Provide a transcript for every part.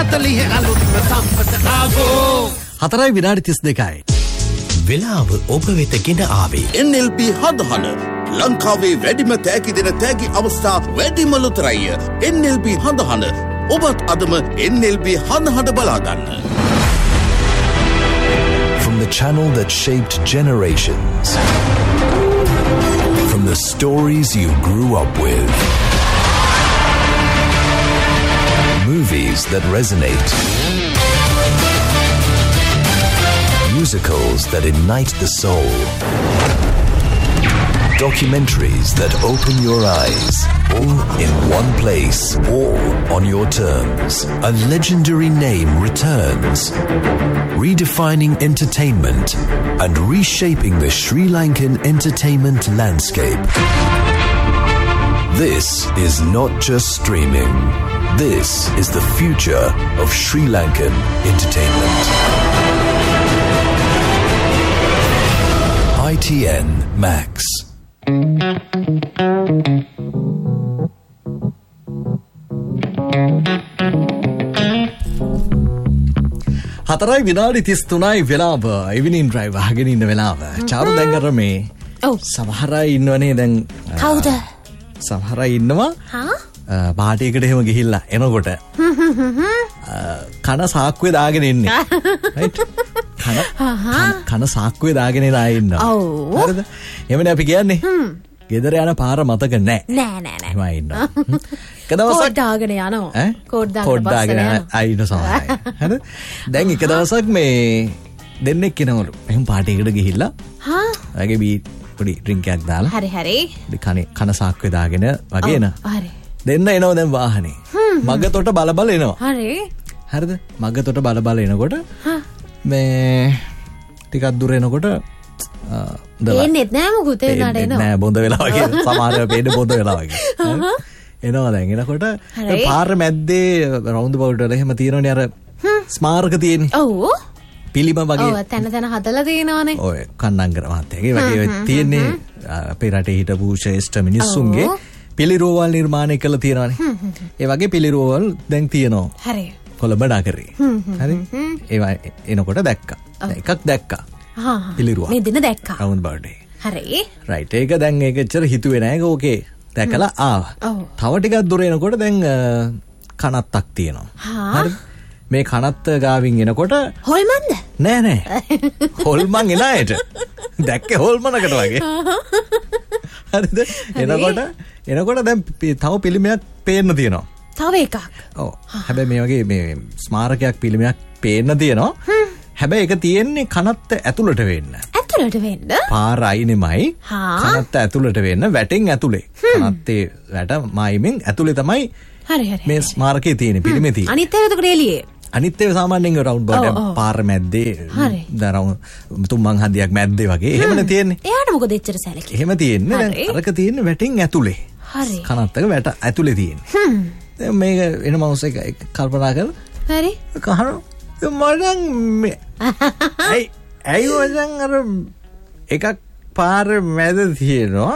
40 අලුත්ම සම්පත ආගෝ 4:32යි වෙලාව ඔබ වෙත ගෙන ආවේ NLB හඳහන ලංකාවේ වැඩිම තෑගි දෙන තෑගි අවස්ථා වැඩිම ලොතරැය NLB හඳහන ඔබත් අදම NLB හඳහන බලා ගන්න. From the channel that shaped generations, from the stories you grew up with, movies that resonate, musicals that ignite the soul, documentaries that open your eyes, all in one place, all on your terms. A legendary name returns, redefining entertainment and reshaping the Sri Lankan entertainment landscape. This is not just streaming. This is the future of Sri Lankan entertainment. ITN Max. හතරයි විනාඩි 33යි වෙලාව ඉවිනින් drive අහගෙන ඉන්න වෙලාව. චාරු දැන් අර මේ සමහර අය ඉන්නවනේ දැන් කවුද? සමහර අය ඉන්නවා පාටියකට එහෙම ගිහිල්ලා එනකොට කන සාක්කුවේ දාගෙන ඉන්නේ. රයිට්? කන සාක්කුවේ දාගෙන ඉන්න අය ඉන්නවා. හරිද? එමනේ අපි කියන්නේ. ගෙදර යන පාර මතක නැහැ. නෑ. එහෙම ඉන්නවා. එක දවසක් කෝඩ් දාගෙන යනවා. කෝඩ් දාගෙන අය ඉන්න සමහරයි. හරිද? දැන් එක දවසක් මේ දෙන්නෙක් කෙනවලු. එහෙම පාටියකට ගිහිල්ලා වගේ පොඩි ඩ්‍රින්ක් එකක් දාලා. හරි. කන සාක්කුවේ දාගෙන වගේ එන. හරි. දෙන්න එනවා දැන් වාහනේ. මගතොට බල එනවා. හරි. හරිද? මගතොට බල එනකොට මේ ටිකක් දුර එනකොට එන්නේ නෑ මොකුත් එනට එනවා. නෑ බොඳ වෙලා වගේ. සමහරව පේන්නේ බොඳ වෙලා වගේ. එනවා දැන් එනකොට පාර මැද්දේ රවුන්ඩ් බවුට් වල එහෙම තියෙනවනේ අර ස්මාරක තියෙන්නේ. ඔව්. පිළිම වගේ. ඔව් තැන හදලා තියෙනවනේ. ඔය කන්නංගර මහත්තයාගේ වගේ තියෙන්නේ අපේ රටේ හිටපු ශ්‍රේෂ්ඨ මිනිස්සුන්ගේ පිළිරෝවල් නිර්මාණය කළ තියෙනවානේ. ඒ වගේ පිළිරෝවල් දැන් තියෙනවා. හරි. කොළඹ නගරේ. හරි. ඒවා එනකොට දැක්කා. එකක් දැක්කා. පිළිරුව. මේ දින දැක්කා. රවුන්ඩ් බර්ඩේ. හරි. රයිට්. ඒක දැන් ඒක ඇත්තට හිතුවේ නෑ. ඒක ඕකේ. දැකලා ආවා. තව ටිකක් දුර එනකොට දැන් කනත්තක් තියෙනවා. හරි. මේ කනත්ත ගාවින් එනකොට හොල්මන්ද? නෑ. හොල්මන් එන අයට. දැක්කේ හොල්මනකට වගේ. හරිද? එනකොට දැන් තව පිළිමයක් පේන්න තියෙනවා. තව එකක්. ඔව්. හැබැයි මේ වගේ මේ ස්මාරකයක් පිළිමයක් පේන්න තියෙනවා. හැබැයි ඒක තියෙන්නේ කනත්ත ඇතුළට වෙන්න. ඇතුළට වෙන්න? පාර අයිනෙමයි. කනත්ත ඇතුළට වෙන්න වැටෙන් ඇතුලේ. කනත්තේ වැට මයිමින් ඇතුලේ තමයි මේ ස්මාරකයේ තියෙන්නේ පිළිමේ තියෙන්නේ. අනිත් ඒවා එතකොට එළියේ. අනිත් ඒවා සාමාන්‍යයෙන් රවුන්ඩ් බර්ඩ් පාර මැද්දේ දරවුන් තුම්මන් හදියක් මැද්දේ වගේ එහෙමනේ තියෙන්නේ. එයාට මොකද එච්චර සැලකේ? එහෙම තියෙන්නේ. දැන් අරක තියෙන්නේ වැටෙන් ඇතුලේ. හරි. කනත්තක වැට ඇතුලේ තියෙන්නේ. දැන් මේක එන මවුස් එක කල්පනා කරලා හරි. කහන මඩන් ඇයි වචන් අර එකක් පාර මැද තියෙනවා.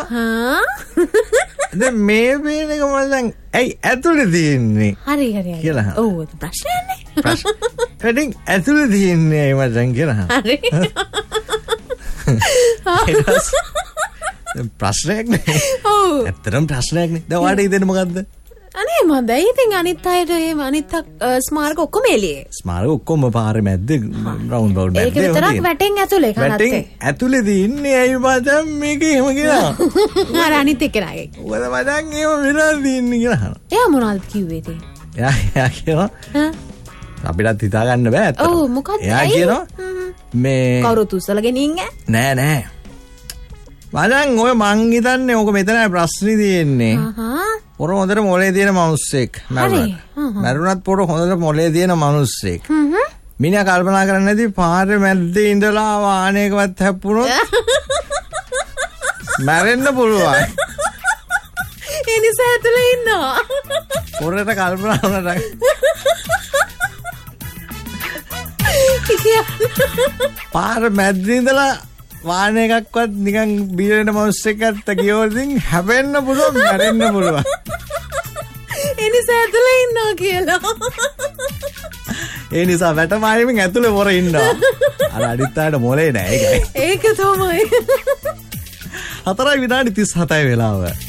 දැන් මේ පේන එක මචං ඇයි ඇතුලේ තියෙන්නේ? හරි. කියලා. ඔව් ඒක ප්‍රශ්නයක්නේ. වැඩින් ඇතුලේ තියෙන්නේ ඇයි මචං කියලා. හරි. ප්‍රශ්නයක් නේ. ඔව්. ඇත්තටම ප්‍රශ්නයක් නේ. දැන් ඔයාලට හිතෙන්නේ මොකද්ද? අනේ මන්ද ඉතින් අනිත් අයට එහෙම අනිත් ස්මාරක ඔක්කොම එළියේ. ස්මාරක ඔක්කොම පාරේ මැද්දේ රවුන්ඩ් බවුට් මැද්දේ. ඒක විතරක් වැටෙන් ඇතුලේ කනත්තේ. වැටෙන් ඇතුලේ දින්නේ ඇයි මචං මේක එහෙම කියලා. අර අනිත් එක්කෙනාගේ. ඔය මචං එහෙම වෙලා දින්නේ කියලා. එයා මොනවද කිව්වේ ඉතින්? එයා කියනවා අපිටත් හිතා ගන්න බෑ ඇත්තට. ඔව් මොකක්ද? එයා කියනවා මේ කවුරුත් උස්සලගෙන ඉන්නේ? නෑ. මචං ඔය මං හිතන්නේ ඕක මෙතනයි ප්‍රශ්නේ තියෙන්නේ. පොර හොඳට මොලේ තියෙන මිනිස්සෙක් මරුණත් පොර හොඳට මොලේ තියෙන මිනිස්සෙක් මිනිහා කල්පනා කරන්නේ නැති පාරේ මැද්දේ ඉඳලා වාහනයකවත් හැප්පුණොත් මැරෙන්න පුළුවන්. ඒ නිසා ඇතුලේ ඉන්නවා. පොරට කල්පනා වුණා. පාර මැද්දේ ඉඳලා වාහන එකක්වත් නිකන් බීරෙන මිනිස්සෙක් අත්ත ගියොතින් හැපෙන්න පුළුවන් මැරෙන්න පුළුවන්. එනිසා ඇතුලේ ඉන්නවා කියලා. ඒ නිසා වැටමායමින් ඇතුලේ පොර ඉන්නවා. අර අනිත් අයට මොලේ නෑ ඒකයි. ඒක තමයි. 4:37 වෙලාව.